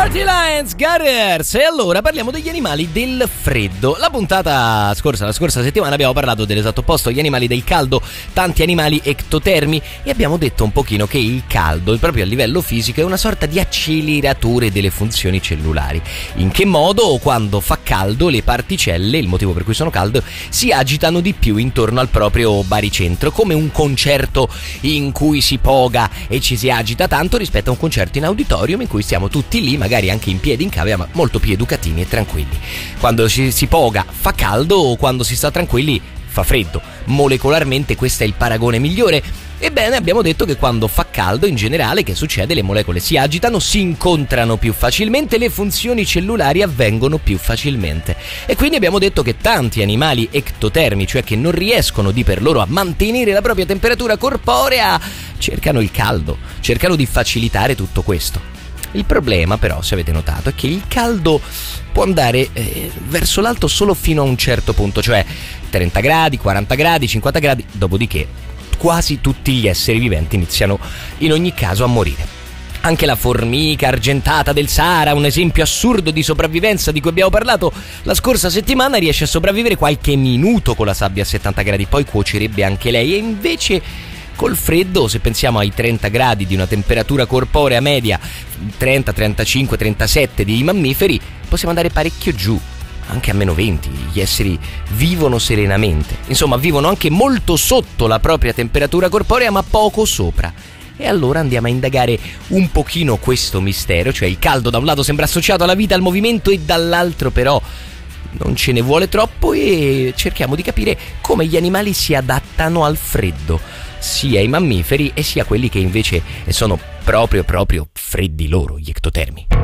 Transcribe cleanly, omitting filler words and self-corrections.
Party Lines, Gutters. E allora parliamo degli animali del freddo. La puntata scorsa, la scorsa settimana, abbiamo parlato dell'esatto opposto, gli animali del caldo, tanti animali ectotermi, e abbiamo detto un pochino che il caldo, proprio a livello fisico, è una sorta di acceleratore delle funzioni cellulari. In che modo? Quando fa caldo le particelle, il motivo per cui sono calde, si agitano di più intorno al proprio baricentro, come un concerto in cui si poga e ci si agita tanto rispetto a un concerto in auditorium in cui stiamo tutti lì, magari anche in piedi in cavea, ma molto più educatini e tranquilli. Quando si poga fa caldo, quando si sta tranquilli fa freddo. Molecolarmente questo è il paragone migliore. Ebbene, abbiamo detto che quando fa caldo, in generale, che succede? Le molecole si agitano, si incontrano più facilmente, le funzioni cellulari avvengono più facilmente. E quindi abbiamo detto che tanti animali ectotermi, cioè che non riescono di per loro a mantenere la propria temperatura corporea, cercano il caldo, cercano di facilitare tutto questo. Il problema, però, se avete notato, è che il caldo può andare verso l'alto solo fino a un certo punto, cioè 30 gradi, 40 gradi, 50 gradi, dopodiché quasi tutti gli esseri viventi iniziano in ogni caso a morire. Anche la formica argentata del Sahara, un esempio assurdo di sopravvivenza di cui abbiamo parlato la scorsa settimana, riesce a sopravvivere qualche minuto con la sabbia a 70 gradi, poi cuocerebbe anche lei. E invece col freddo, se pensiamo ai 30 gradi di una temperatura corporea media, 30, 35, 37 dei mammiferi, possiamo andare parecchio giù, anche a meno 20. Gli esseri vivono serenamente, insomma vivono anche molto sotto la propria temperatura corporea, ma poco sopra. E allora andiamo a indagare un pochino questo mistero, cioè il caldo da un lato sembra associato alla vita, al movimento, e dall'altro però non ce ne vuole troppo, e cerchiamo di capire come gli animali si adattano al freddo, sia i mammiferi e sia quelli che invece sono proprio freddi loro, gli ectotermi.